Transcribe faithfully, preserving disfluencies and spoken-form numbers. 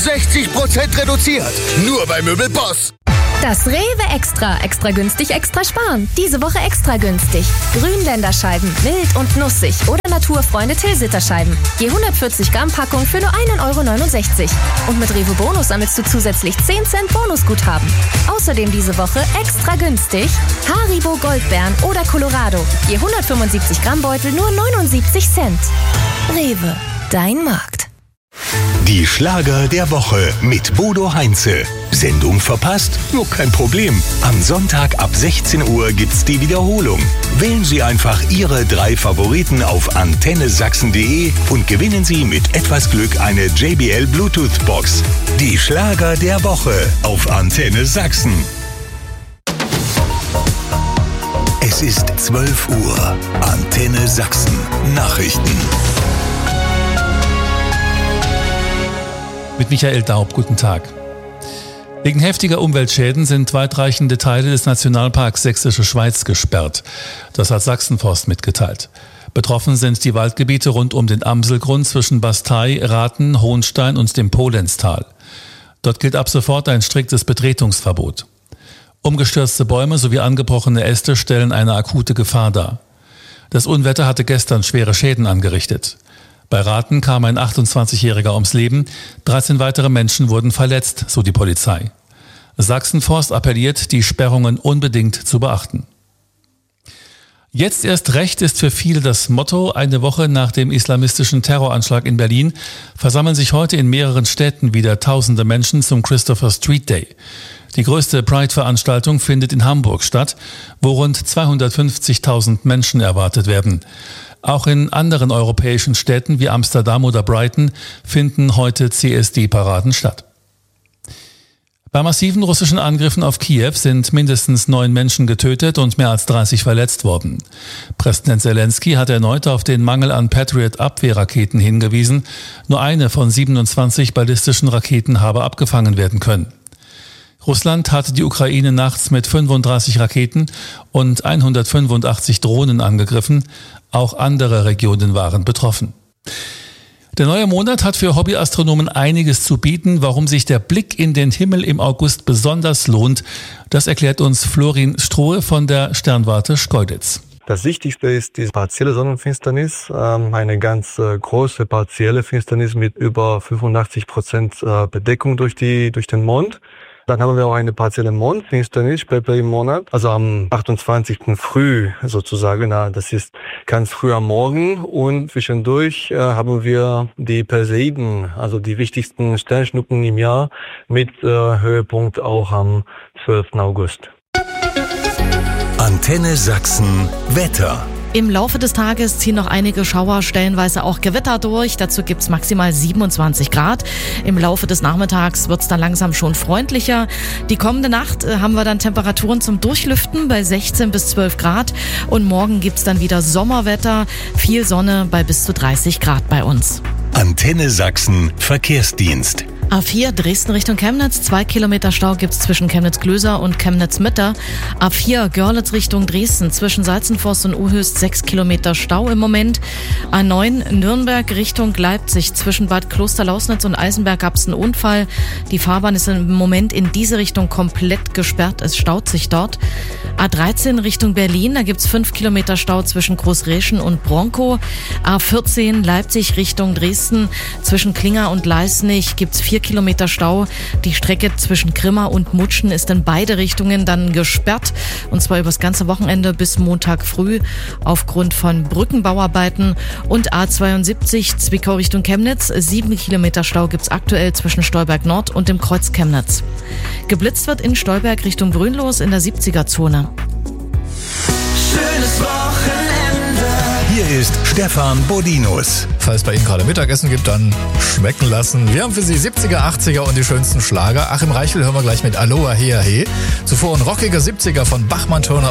sechzig Prozent reduziert. Nur bei Möbelboss. Das Rewe Extra. Extra günstig, extra sparen. Diese Woche extra günstig. Grünländerscheiben, mild und nussig. Oder Naturfreunde Tilsiter-Scheiben. Je hundertvierzig Gramm Packung für nur ein Euro neunundsechzig. Und mit Rewe Bonus sammelst du zusätzlich zehn Cent Bonusguthaben. Außerdem diese Woche extra günstig Haribo Goldbeeren oder Colorado. Je hundertfünfundsiebzig Gramm Beutel nur neunundsiebzig Cent. Rewe, dein Markt. Die Schlager der Woche mit Bodo Heinze. Sendung verpasst? Nur kein Problem. Am Sonntag ab sechzehn Uhr gibt's die Wiederholung. Wählen Sie einfach Ihre drei Favoriten auf antenne sachsen punkt de und gewinnen Sie mit etwas Glück eine J B L Bluetooth Box. Die Schlager der Woche auf Antenne Sachsen. Es ist zwölf Uhr. Antenne Sachsen. Nachrichten. Mit Michael Daub, guten Tag. Wegen heftiger Umweltschäden sind weitreichende Teile des Nationalparks Sächsische Schweiz gesperrt. Das hat Sachsenforst mitgeteilt. Betroffen sind die Waldgebiete rund um den Amselgrund zwischen Bastei, Rathen, Hohenstein und dem Polenztal. Dort gilt ab sofort ein striktes Betretungsverbot. Umgestürzte Bäume sowie angebrochene Äste stellen eine akute Gefahr dar. Das Unwetter hatte gestern schwere Schäden angerichtet. Bei Rathen kam ein achtundzwanzigjähriger ums Leben, dreizehn weitere Menschen wurden verletzt, so die Polizei. Sachsenforst appelliert, die Sperrungen unbedingt zu beachten. Jetzt erst recht ist für viele das Motto. Eine Woche nach dem islamistischen Terroranschlag in Berlin versammeln sich heute in mehreren Städten wieder tausende Menschen zum Christopher Street Day. Die größte Pride-Veranstaltung findet in Hamburg statt, wo rund zweihundertfünfzigtausend Menschen erwartet werden. Auch in anderen europäischen Städten wie Amsterdam oder Brighton finden heute C S D-Paraden statt. Bei massiven russischen Angriffen auf Kiew sind mindestens neun Menschen getötet und mehr als dreißig verletzt worden. Präsident Zelensky hat erneut auf den Mangel an Patriot-Abwehrraketen hingewiesen. Nur eine von siebenundzwanzig ballistischen Raketen habe abgefangen werden können. Russland hat die Ukraine nachts mit fünfunddreißig Raketen und hundertfünfundachtzig Drohnen angegriffen. Auch andere Regionen waren betroffen. Der neue Monat hat für Hobbyastronomen einiges zu bieten. Warum sich der Blick in den Himmel im August besonders lohnt, das erklärt uns Florin Strohe von der Sternwarte Schkeuditz. Das Wichtigste ist die partielle Sonnenfinsternis, eine ganz große partielle Finsternis mit über fünfundachtzig Prozent Bedeckung durch die durch den Mond. Dann haben wir auch eine partielle Mondfinsternis später im Monat, also am achtundzwanzigsten früh sozusagen. Das ist ganz früh am Morgen und zwischendurch äh, haben wir die Perseiden, also die wichtigsten Sternschnuppen im Jahr mit äh, Höhepunkt auch am zwölften August. Antenne Sachsen Wetter. Im Laufe des Tages ziehen noch einige Schauer, stellenweise auch Gewitter durch. Dazu gibt's maximal siebenundzwanzig Grad. Im Laufe des Nachmittags wird's dann langsam schon freundlicher. Die kommende Nacht äh, haben wir dann Temperaturen zum Durchlüften bei sechzehn bis zwölf Grad. Und morgen gibt's dann wieder Sommerwetter, viel Sonne bei bis zu dreißig Grad bei uns. Antenne Sachsen Verkehrsdienst. A vier Dresden Richtung Chemnitz, zwei Kilometer Stau gibt's zwischen Chemnitz-Glöser und Chemnitz-Mitte. A vier Görlitz Richtung Dresden, zwischen Salzenforst und Uhöst sechs Kilometer Stau im Moment. A neun Nürnberg Richtung Leipzig, zwischen Bad Klosterlausnitz und Eisenberg gab's einen Unfall. Die Fahrbahn ist im Moment in diese Richtung komplett gesperrt, es staut sich dort. A dreizehn Richtung Berlin, da gibt's fünf Kilometer Stau zwischen Großreschen und Bronkow. A vierzehn Leipzig Richtung Dresden, zwischen Klinger und Leisnig gibt's vier Kilometer Stau. Die Strecke zwischen Grimma und Mutschen ist in beide Richtungen dann gesperrt. Und zwar übers ganze Wochenende bis Montag früh aufgrund von Brückenbauarbeiten. Und A zweiundsiebzig Zwickau Richtung Chemnitz. Sieben Kilometer Stau gibt's aktuell zwischen Stolberg Nord und dem Kreuz Chemnitz. Geblitzt wird in Stolberg Richtung Brünnlos in der siebziger-Zone. Schönes Wochenende. Hier ist Stefan Bodinus. Falls es bei Ihnen gerade Mittagessen gibt, dann schmecken lassen. Wir haben für Sie siebziger, achtziger und die schönsten Schlager. Achim Reichel hören wir gleich mit Aloha Hea He. Zuvor ein rockiger siebziger von Bachmann, Turner